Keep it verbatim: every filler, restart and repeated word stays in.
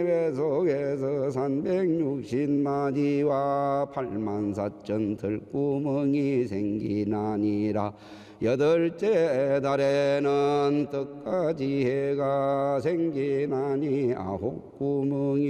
속에서 삼백육십마디와 팔만사천 들구멍이 생기나니라. 여덟째 달에는 떡가지 해가 생기나니 아홉 구멍이